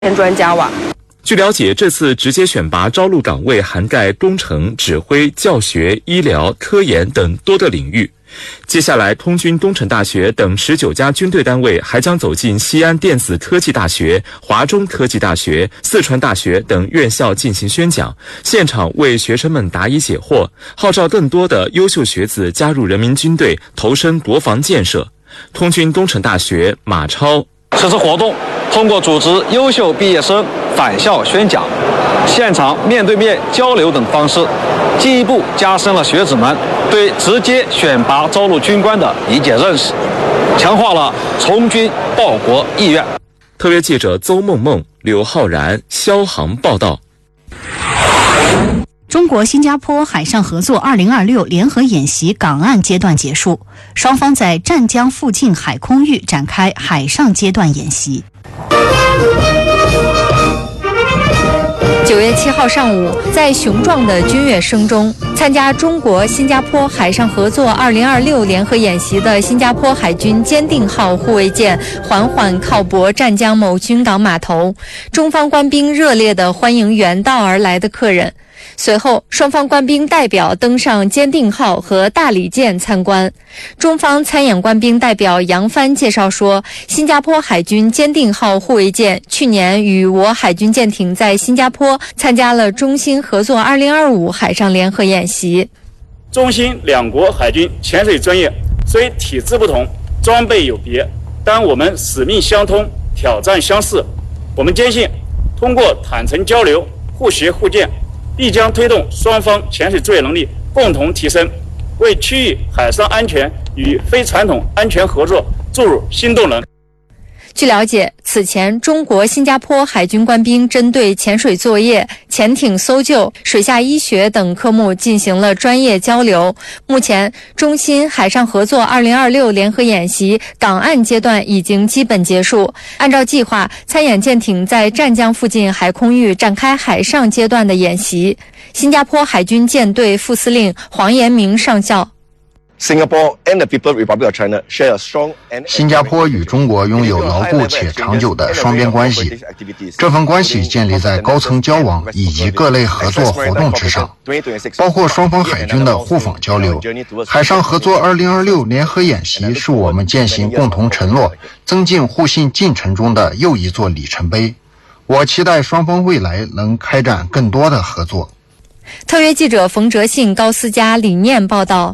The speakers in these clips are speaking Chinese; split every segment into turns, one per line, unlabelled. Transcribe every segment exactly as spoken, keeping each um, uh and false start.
专家哇。
据了解，这次直接选拔招录岗位涵盖工程、指挥、教学、医疗、科研等多个领域。接下来，空军工程大学等十九家军队单位还将走进西安电子科技大学、华中科技大学、四川大学等院校进行宣讲，现场为学生们答疑解惑，号召更多的优秀学子加入人民军队，投身国防建设。空军工程大学马超，
此次活动通过组织优秀毕业生返校宣讲、现场面对面交流等方式，进一步加深了学子们对直接选拔招录军官的理解认识，强化了从军报国意愿。
特约记者邹梦梦、刘浩然、肖航报道。
中国新加坡海上合作二零二六联合演习港岸阶段结束，双方在湛江附近海空域展开海上阶段演习。
九月七号上午，在雄壮的军乐声中，参加中国新加坡海上合作二零二六联合演习的新加坡海军坚定号护卫舰缓缓靠泊湛江某军港码头，中方官兵热烈地欢迎远道而来的客人。随后，双方官兵代表登上坚定号和大理舰参观。中方参演官兵代表杨帆介绍说，新加坡海军坚定号护卫舰去年与我海军舰艇在新加坡参加了中新合作二零二五海上联合演习。
中新两国海军潜水专业虽体制不同，装备有别，但我们使命相通，挑战相似。我们坚信，通过坦诚交流、互学互鉴，必将推动双方潜水作业能力共同提升，为区域海上安全与非传统安全合作注入新动能。
据了解，此前中国新加坡海军官兵针对潜水作业、潜艇搜救、水下医学等科目进行了专业交流。目前，中新海上合作二零二六联合演习港岸阶段已经基本结束。按照计划，参演舰艇在湛江附近海空域展开海上阶段的演习。新加坡海军舰队副司令黄延明上校。
Singapore and the People's Republic of China share a strong and
新加坡与中国拥有牢固且长久的双边关系，这份关系建立在高层交往以及各类合作活动之上，包括双方海军的互访交流。海上合作二零二六联合演习是我们践行共同承诺、增进互信进程中的又一座里程碑。我期待双方未来能开展更多的合作。
特约记者冯哲信、高思佳、李念报道。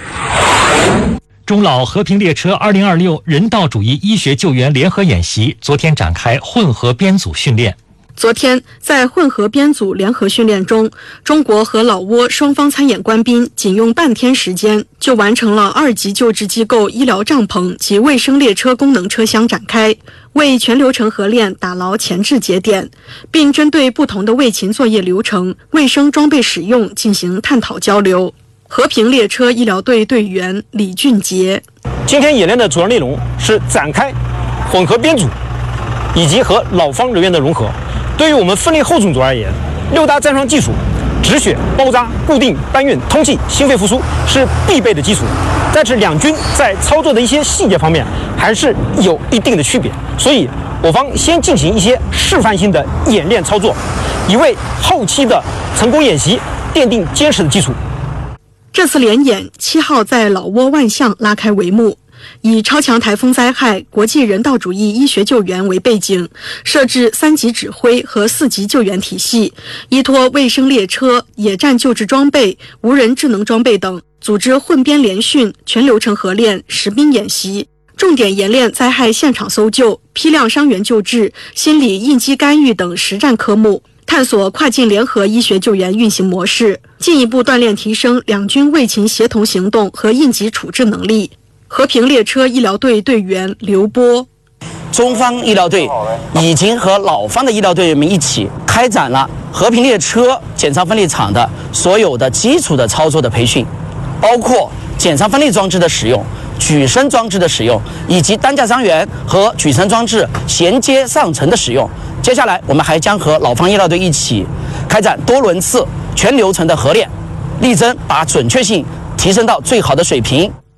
中老和平列车二零二六人道主义医学救援联合演习昨天展开混合编组训练。
昨天，在混合编组联合训练中，中国和老挝双方参演官兵仅用半天时间就完成了二级救治机构医疗帐篷及卫生列车功能车厢展开，为全流程合练打牢前置节点，并针对不同的卫勤作业流程、卫生装备使用进行探讨交流。和平列车医疗队队员李俊杰，
今天演练的主要内容是展开混合编组以及和老方人员的融合。对于我们分裂后种族而言，六大战伤技术止血、包扎、固定、搬运、通气、心肺复苏是必备的基础，但是两军在操作的一些细节方面还是有一定的区别，所以我方先进行一些示范性的演练操作，以为后期的成功演习奠定坚实的基础。
这次联演七号在老挝万象拉开帷幕，以超强台风灾害、国际人道主义医学救援为背景，设置三级指挥和四级救援体系，依托卫生列车、野战救治装备、无人智能装备等，组织混编联训、全流程合练、实兵演习，重点演练灾害现场搜救、批量伤员救治、心理应激干预等实战科目，探索跨境联合医学救援运行模式，进一步锻炼提升两军卫勤协同行动和应急处置能力。和平列车医疗队队员刘波，
中方医疗队已经和老方的医疗队员们一起开展了和平列车检舱分离场的所有的基础的操作的培训，包括检舱分离装置的使用、举升装置的使用，以及担架伤员和举升装置衔接上层的使用。接下来我们还将和老方医疗队一起开展多轮次全流程的合练，力争把准确性提升到最好的水平。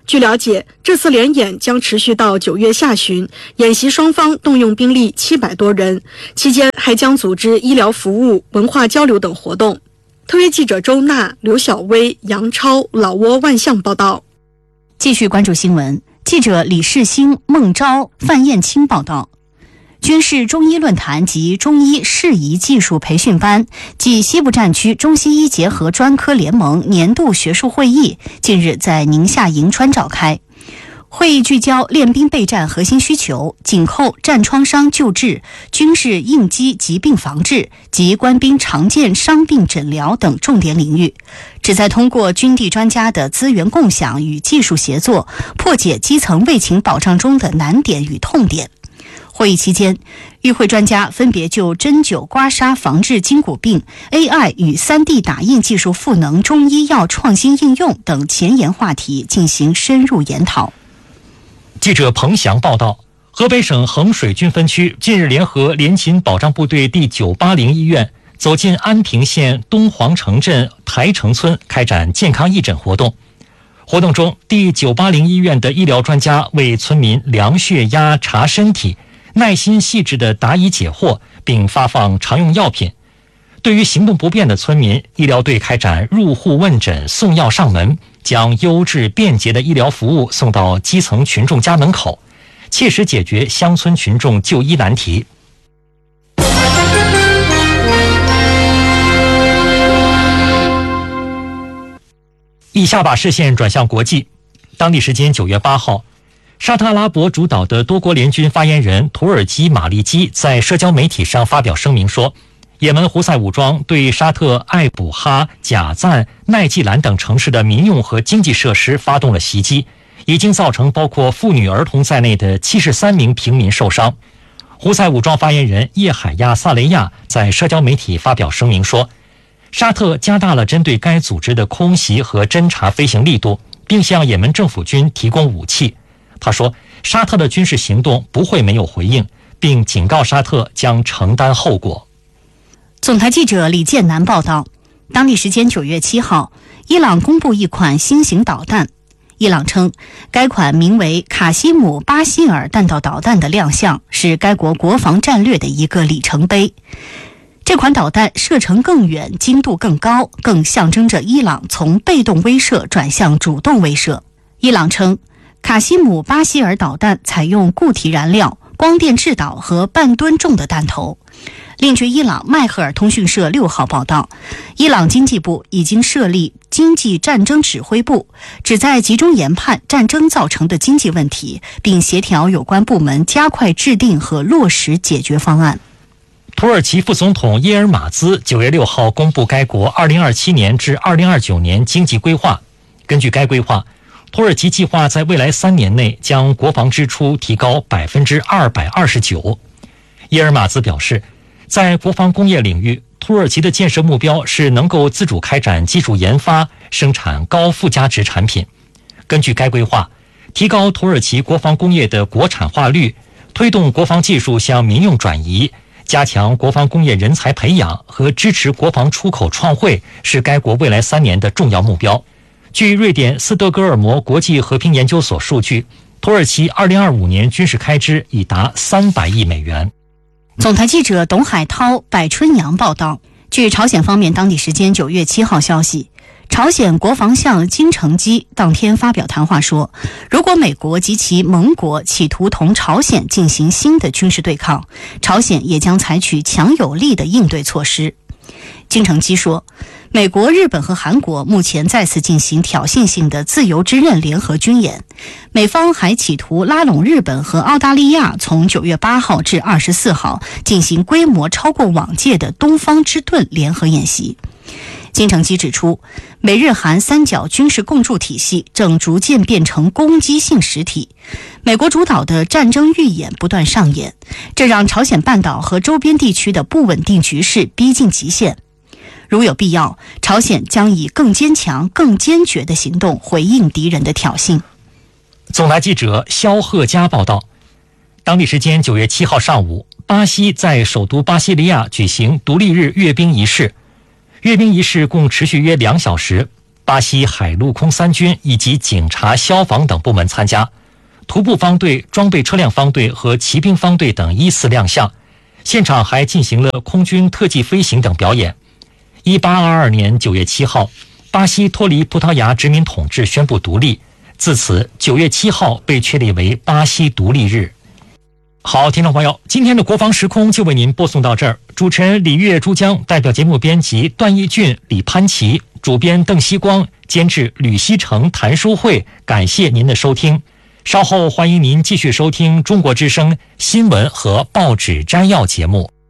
据了解，这次联演将持续到九月下旬，演习双方动用兵力七百多人，期间还将组织医疗服务、文化交流等活动。特约记者周娜、刘晓薇、杨超、老挝万象报道。
继续关注新闻，记者李世兴、孟昭、范燕青报道。军事中医论坛及中医适宜技术培训班暨西部战区中西医结合专科联盟年度学术会议近日在宁夏银川召开。会议聚焦练兵备战核心需求、紧扣战创伤救治、军事应激疾病防治及官兵常见伤病诊疗等重点领与，旨在通过军地专家的资源共享与技术协作，破解基层卫勤保障中的难点与痛点。会议期间，与会专家分别就针灸刮痧防治筋骨病、A I 与 三 D 打印技术赋能中医药创新应用等前沿话题进行深入研讨。
记者彭翔报道，河北省衡水军分区近日联合联勤保障部队第九八零医院走进安平县东黄城镇台城村，开展健康义诊活动。活动中，第九八零医院的医疗专家为村民量血压、查身体，耐心细致地答疑解惑，并发放常用药品。对于行动不便的村民，医疗队开展入户问诊、送药上门，将优质便捷的医疗服务送到基层群众家门口，切实解决乡村群众就医难题。以下把视线转向国际。当地时间九月八号，沙特阿拉伯主导的多国联军发言人土耳其马利基在社交媒体上发表声明说，也门胡塞武装对沙特艾卜哈、贾赞、奈季兰等城市的民用和经济设施发动了袭击，已经造成包括妇女儿童在内的七十三名平民受伤。胡塞武装发言人叶海亚·萨雷亚在社交媒体发表声明说，沙特加大了针对该组织的空袭和侦察飞行力度，并向也门政府军提供武器。他说，沙特的军事行动不会没有回应，并警告沙特将承担后果。
总台记者李建南报道，当地时间九月七号，伊朗公布一款新型导弹。伊朗称，该款名为卡西姆巴希尔弹道导弹的亮相是该国国防战略的一个里程碑。这款导弹射程更远，精度更高，更象征着伊朗从被动威慑转向主动威慑。伊朗称，卡西姆巴希尔导弹采用固体燃料、光电制导和半吨重的弹头。另据伊朗迈赫尔通讯社六号报道，伊朗经济部已经设立经济战争指挥部，旨在集中研判战争造成的经济问题，并协调有关部门加快制定和落实解决方案。
土耳其副总统耶尔马兹九月六号公布该国二零二七年至二零二九年经济规划。根据该规划，土耳其计划在未来三年内将国防支出提高百分之二百二十九。耶尔马兹表示，在国防工业领域，土耳其的建设目标是能够自主开展技术研发，生产高附加值产品。根据该规划，提高土耳其国防工业的国产化率，推动国防技术向民用转移，加强国防工业人才培养和支持国防出口创汇，是该国未来三年的重要目标。据瑞典斯德哥尔摩国际和平研究所数据，土耳其二零二五年军事开支已达三百亿美元。
总台记者董海涛、柏春阳报道，据朝鲜方面当地时间九月七号消息，朝鲜国防相金成基当天发表谈话说，如果美国及其盟国企图同朝鲜进行新的军事对抗，朝鲜也将采取强有力的应对措施。金成基说，美国、日本和韩国目前再次进行挑衅性的自由之刃联合军演，美方还企图拉拢日本和澳大利亚，从九月八号至二十四号进行规模超过往届的东方之盾联合演习。金成基指出，美日韩三角军事共筑体系正逐渐变成攻击性实体，美国主导的战争预演不断上演，这让朝鲜半岛和周边地区的不稳定局势逼近极限。如有必要，朝鲜将以更坚强、更坚决的行动回应敌人的挑衅。
总台记者肖鹤佳报道，当地时间九月七号上午，巴西在首都巴西利亚举行独立日阅兵仪式。阅兵仪式共持续约两小时， 巴西海陆空三军以及警察、消防等部门参加，徒步方队、装备车辆方队和骑兵方队等依次亮相。现场还进行了空军特技飞行等表演。一八二二年九月七号，巴西脱离葡萄牙殖民统治，宣布独立。自此，九月七号被确立为巴西独立日。好，听众朋友，今天的国防时空就为您播送到这儿。主持人李月、珠江，代表节目编辑段义俊、李潘琪，主编邓希光，监制吕希成、谭书慧。感谢您的收听。稍后欢迎您继续收听中国之声新闻和报纸摘要节目。